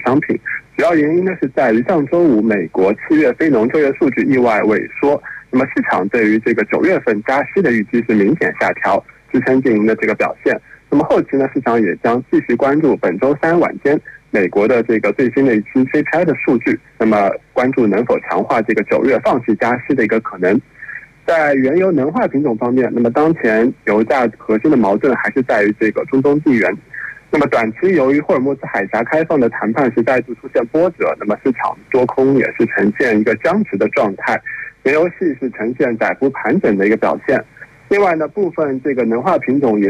商品。主要原因呢是在于上周五美国7月非农就业数据意外萎缩，那么市场对于这个9月份加息的预期是明显下调，支撑经营的这个表现。那么后期呢，市场也将继续关注本周3晚间美国的这个最新的一期 CPI 的数据，那么关注能否强化这个9月放弃加息的一个可能。在原油能化品种方面，那么当前油价核心的矛盾还是在于这个中东地缘。那么短期由于霍尔木兹海峡开放的谈判是再度出现波折，那么市场多空也是呈现一个僵持的状态，原油系是呈现窄幅盘整的一个表现。另外呢，部分这个能化品种也